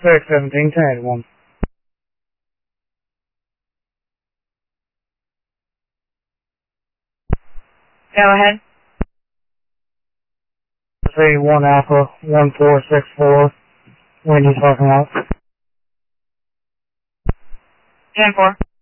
617, 1081. Go ahead. 81 Alpha 1464, Wendy's parking lot. 10-4.